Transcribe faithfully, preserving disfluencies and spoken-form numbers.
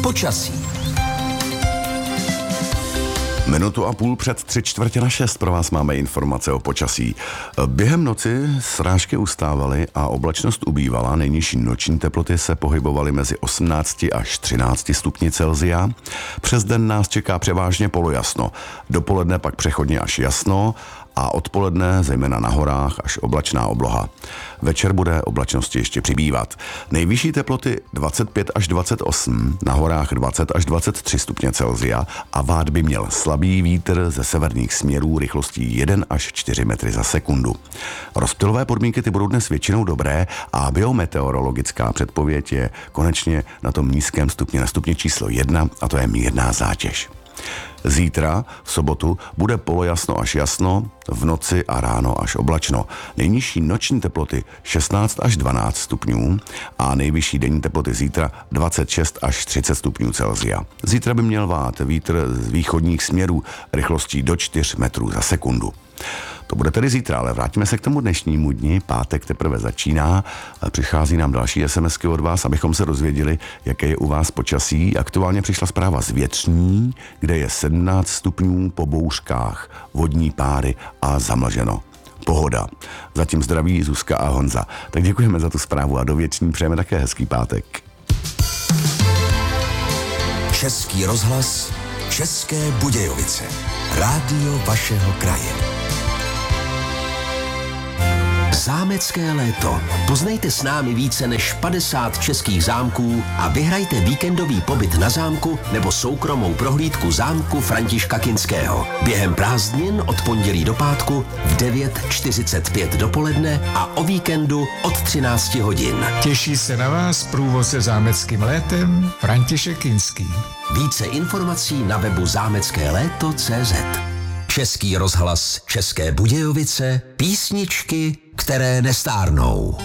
Počasí. Minutu a půl před tři čtvrtě na šest pro vás máme informace o počasí. Během noci srážky ustávaly a oblačnost ubývala. Nejnižší noční teploty se pohybovaly mezi osmnácti až třinácti stupni Celsia. Přes den nás čeká převážně polojasno. Dopoledne pak přechodně až jasno a odpoledne zejména na horách až oblačná obloha. Večer bude oblačnosti ještě přibývat. Nejvyšší teploty dvacet pět až dvacet osm, na horách dvacet až dvacet tři stupně Celsia a vát by měl slabý vítr ze severních směrů rychlostí jedna až čtyři metry za sekundu. Rozptylové podmínky ty budou dnes většinou dobré a biometeorologická předpověď je konečně na tom nízkém stupni, na stupni číslo jedna, a to je mírná zátěž. Zítra, v sobotu, bude polojasno až jasno, v noci a ráno až oblačno. Nejnižší noční teploty šestnáct až dvanáct stupňů a nejvyšší denní teploty zítra dvacet šest až třicet stupňů Celsia. Zítra by měl vát vítr z východních směrů rychlostí do čtyř metrů za sekundu. To bude tedy zítra, ale vrátíme se k tomu dnešnímu dni. Pátek teprve začíná. Přichází nám další SMSky od vás, abychom se dozvěděli, jaké je u vás počasí. Aktuálně přišla zpráva z Větřní, kde je sedmnáct stupňů po bouřkách, vodní páry a zamlženo. Pohoda. Zatím zdraví Zuzka a Honza. Tak děkujeme za tu zprávu a do Větřní přejeme také hezký pátek. Český rozhlas, České Budějovice. Rádio vašeho kraje. Zámecké léto. Poznejte s námi více než padesát českých zámků a vyhrajte víkendový pobyt na zámku nebo soukromou prohlídku zámku Františka Kinského. Během prázdnin od pondělí do pátku v devět čtyřicet pět dopoledne a o víkendu od třináct hodin. Těší se na vás průvodce zámeckým létem František Kinský. Více informací na webu zámecké léto tečka cé zet. Český rozhlas České Budějovice, písničky, které nestárnou.